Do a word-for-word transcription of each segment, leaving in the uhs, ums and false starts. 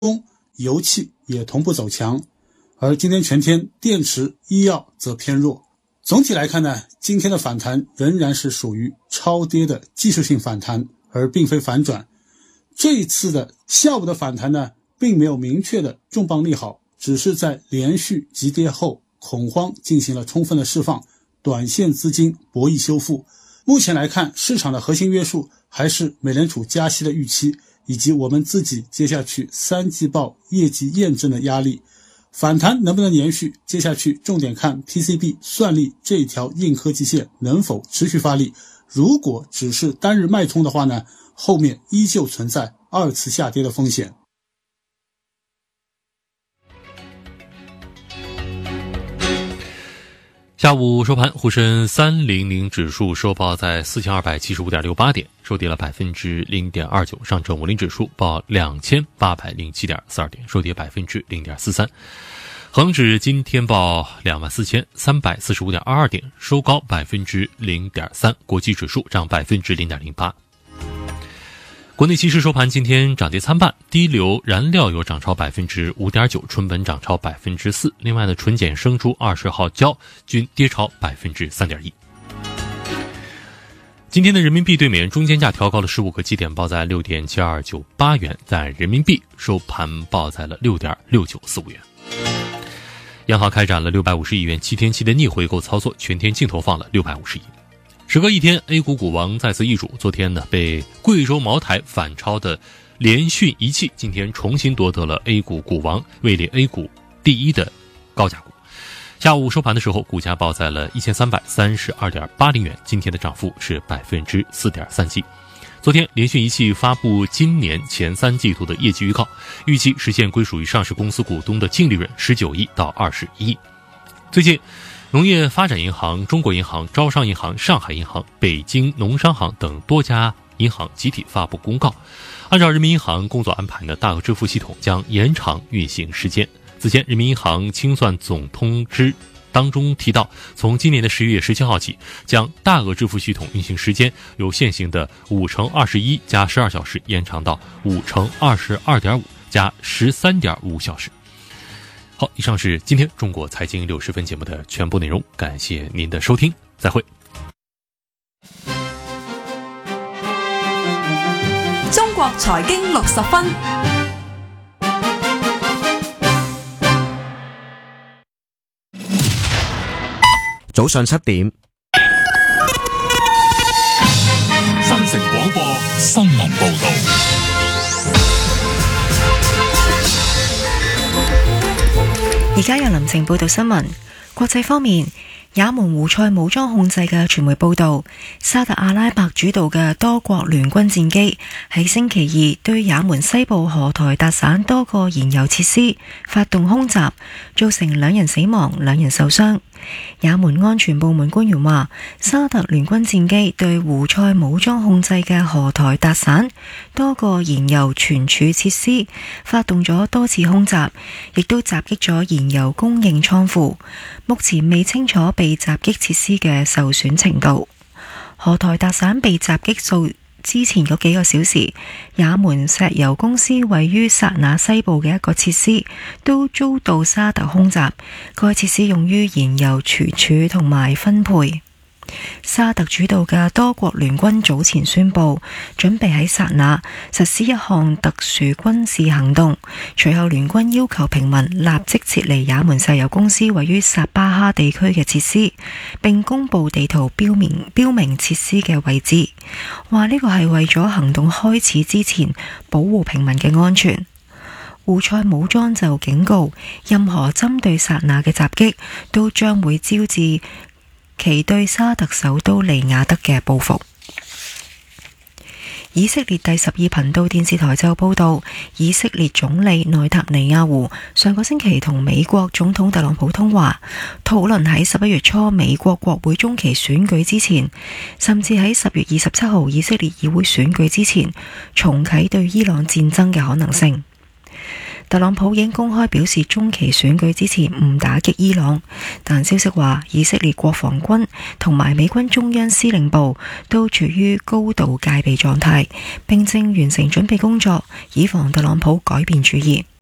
油气也同步走强，而今天全天电池、医药则偏弱。总体来看呢，今天的反弹仍然是属于超跌的技术性反弹，而并非反转。这一次的下午的反弹呢，并没有明确的重磅利好，只是在连续急跌后，恐慌进行了充分的释放，短线资金博弈修复。目前来看，市场的核心约束还是美联储加息的预期，以及我们自己接下去三季报业绩验证的压力。反弹能不能延续，接下去重点看 P C B 算力这一条硬科技线能否持续发力。如果只是单日脉冲的话呢，后面依旧存在二次下跌的风险。 下午收盘，沪深三零零指数收报在四千二百七十五点六八点，收跌了百分之零点二九。上证五零指数报两千八百零七点四二点，收跌百分之零点四三。恒指今天报两万四千三百四十五点二二点，收高百分之零点三。国际指数涨百分之零点零八。国内期市收盘今天涨跌参半，低硫燃料油涨超百分之五点九，醇本涨超百分之四，另外呢，纯碱生猪二十号胶均跌超百分之三点一。今天的人民币对美元中间价调高了十五个基点，报在六点七二九八元，但人民币收盘报在了六点六九四五元。央行开展了六百五十亿元七天期的逆回购操作，全天净投放了六百五十亿。时隔一天 ，A 股股王再次易主。昨天呢，被贵州茅台反超的联讯仪器，今天重新夺得了 A 股股王，位列 A 股第一的高价股。下午收盘的时候，股价报在了一千三百三十二点八零元，今天的涨幅是百分之四点三七。昨天，联讯仪器发布今年前三季度的业绩预告，预计实现归属于上市公司股东的净利润十九亿到二十一亿。最近，农业发展银行、中国银行、招商银行、上海银行、北京农商行等多家银行集体发布公告，按照人民银行工作安排呢，大额支付系统将延长运行时间。此前，人民银行清算总通知当中提到，从今年的十一月十七号起，将大额支付系统运行时间由现行的五乘二十一加十二小时延长到五乘二十二点五加十三点五小时。好，以上是今天中国财经六十分节目的全部内容，感谢您的收听，再会。 中国财经六十分， 早上七點， 新城廣播新聞報道。 而家由林晴報道新聞。國際方面，也門胡塞武裝控制嘅傳媒報道，沙特阿拉伯主導嘅多國聯軍戰機喺星期二對也門西部荷台達省多個燃油設施發動空襲，造成兩人死亡、兩人受傷。也門安全部門官員話，沙特聯軍戰機對胡塞武裝控制嘅荷台達省多個燃油存儲設施發動咗多次空襲，亦都襲擊咗燃油供應倉庫。目前未清楚被襲擊設施嘅受損程度。荷台達省被襲擊數之前嗰幾個小時，也門石油公司位於薩那西部嘅一個設施都遭到沙特空襲，該設施用於燃油儲儲同埋分配。沙特主導嘅多國聯軍早前宣布，準備喺薩那實施一項特殊軍事行動，隨後聯軍要求平民立即撤離也門石油公司位於薩巴哈地區嘅設施，並公布地圖標明標明設施嘅位置，話呢個係為咗行動開始之前保護平民嘅安全。胡塞武裝就警告，任何針對薩那嘅襲擊都將會招致其對沙特首都利雅得嘅報復。以色列第十二頻道電視台就報道，以色列總理內塔尼亞胡上個星期同美國總統特朗普通話，討論喺十一月初美國國會中期選舉之前，甚至喺十月二十七號以色列議會選舉之前，重啟對伊朗戰爭嘅可能性。特朗普已經公開表示中期選舉之前唔打擊伊朗，但消息話以色列國防軍同埋美軍中央司令部都處於高度戒備狀態，並正完成準備工作，以防特朗普改變主意。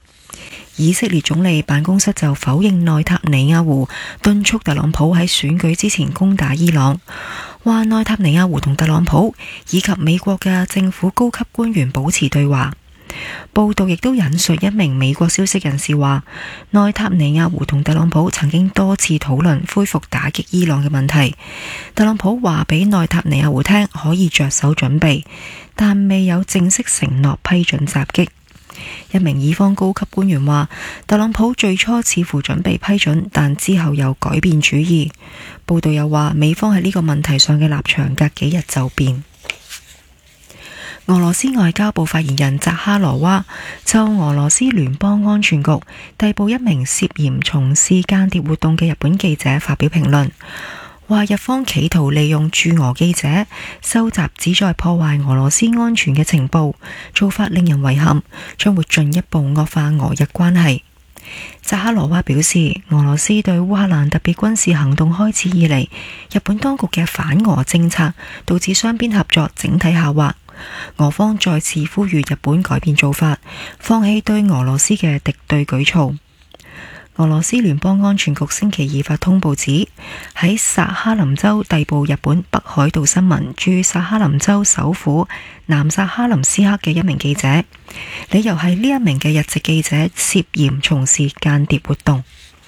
以色列總理辦公室就否認內塔尼亞胡敦促特朗普喺選舉之前攻打伊朗，話內塔尼亞胡同特朗普以及美國嘅政府高級官員保持對話。報道亦都引述一名美國消息人士話，內塔尼亞胡同特朗普曾經多次討論恢復打擊伊朗嘅問題。特朗普話俾內塔尼亞胡聽可以着手準備，但未有正式承諾批准襲擊。一名以方高級官員話，特朗普最初似乎準備批准，但之後又改變主意。報道又話，美方喺呢個問題上嘅立場隔幾日就變。俄羅斯外交部發言人扎哈羅娃就俄羅斯聯邦安全局逮捕一名涉嫌從事間諜活動嘅日本記者發表評論，話日方企圖利用駐俄記者收集旨在破壞俄羅斯安全嘅情報，做法令人遺憾，將會進一步惡化俄日關係。扎哈羅娃表示，俄羅斯對烏克蘭特別軍事行動開始以嚟，日本當局嘅反俄政策導致雙邊合作整體下滑。俄方再次呼籲日本改變做法，放棄對俄羅斯嘅敵對舉措。俄羅斯聯邦安全局星期二發通報指，喺薩哈林州逮捕日本北海道新聞駐薩哈林州首府南薩哈林斯克嘅一名記者，理由係呢一名嘅日籍記者涉嫌從事間諜活動。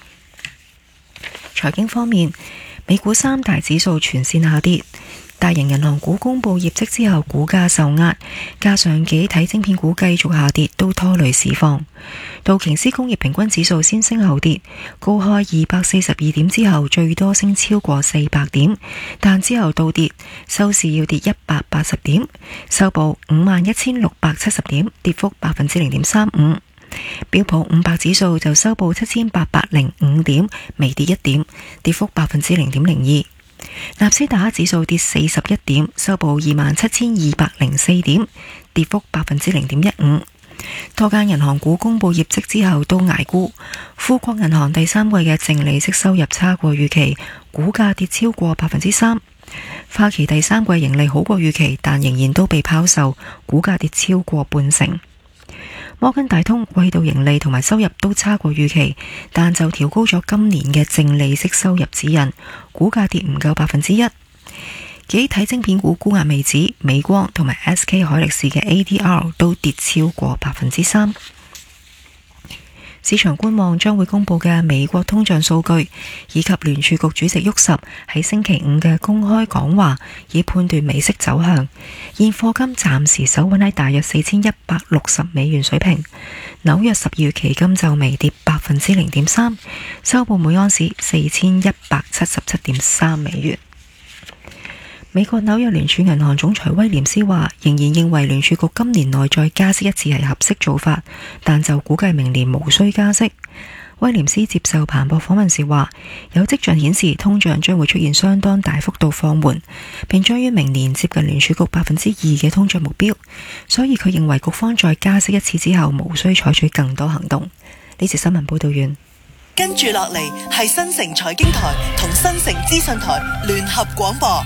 財經方面，美股三大指數全線下跌。大型銀行股公布業績之後，股價受壓，加上幾體晶片股繼續下跌，都拖累市況。道瓊斯工業平均指數先升後跌，高開二百四十二點之後，最多升超過四百點，但之後倒跌，收市要跌一百八十點，收報五萬一千六百七十點，跌幅百分之零點三五。標普五百指數就收報七千八百零五點，微跌一點，跌幅百分之零點零二。納斯達克指數跌四十一點，收報二萬七千二百零四點，跌幅百分之零點一五。多間銀行股公布業績之後都捱沽，富國銀行第三季嘅淨利息收入差過預期，股價跌超過百分之三。花旗第三季盈利好過預期，但仍然都被拋售，股價跌超過半成。摩根大通季度盈利同埋收入都差過預期，但就調高咗今年嘅淨利息收入指引，股價跌唔夠百分之一。幾體晶片股沽壓未止，美光同埋 S K 海力士嘅 A D R 都跌超過百分之三。市場觀望將會公布嘅美國通脹數據，以及聯儲局主席沃什喺星期五嘅公開講話，以判斷美息走向。現貨金暫時守穩喺大約四千一百六十美元水平。紐約十二月期金就微跌百分之零點三，收報每盎司四千一百七十七點三美元。美國紐約聯儲銀行總裁威廉斯話，仍然認為聯儲局今年內再加息一次係合適做法，但就估計明年無需加息。威廉斯接受彭博訪問時話，有跡象顯示通脹將會出現相當大幅度放緩，並將於明年接近聯儲局百分之二嘅通脹目標，所以佢認為局方再加息一次之後無需採取更多行動。呢次新聞報道完。 跟住落嚟係新城財經台同新城資訊台聯合廣播。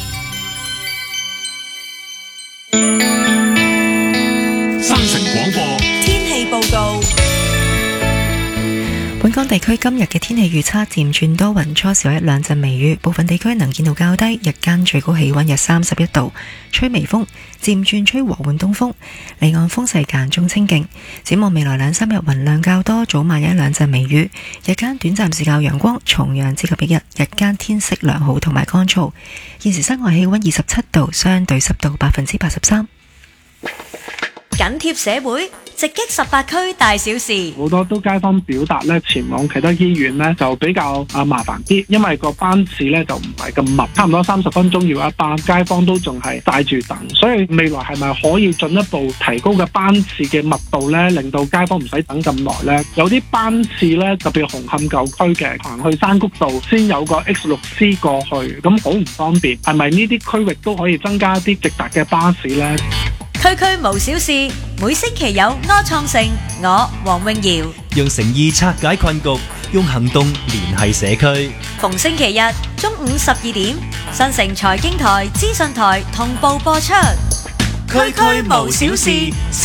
新城廣播天氣報告。 本港地區今日嘅天氣預測漸轉多雲，初時有一兩陣微雨，部分地區能見度較低，日間最高氣溫約三十一度，吹微風，漸轉吹和緩東風，離岸風勢間中清勁。展望未來兩三日雲量較多，早晚有一兩陣微雨，日間短暫時較陽光，重陽之及翌日日間天色良好同埋乾燥。現時室外氣溫二十七度，相對濕度百分之八十三。 緊貼社會，直擊十八區大小事。 好多都街坊表達咧，前往啟德醫院咧就比較啊麻煩啲，因為個班次咧就唔係咁密，差唔多三十分鐘要一班，街坊都仲係帶住等，所以未來係咪可以進一步提高嘅班次嘅密度咧，令到街坊唔使等咁耐咧？有啲班次咧，特別紅磡舊區嘅行去山谷道先有個 X 六 C 過去，咁好唔方便。係咪呢啲區域都可以增加啲直達嘅巴士咧？ 區區無小事，每星期有柯創盛，我黃詠瑤， 用誠意拆解困局，用行動聯繫社區。 逢星期日中午十二點，新城財經台、資訊台同步播出。區區無小事。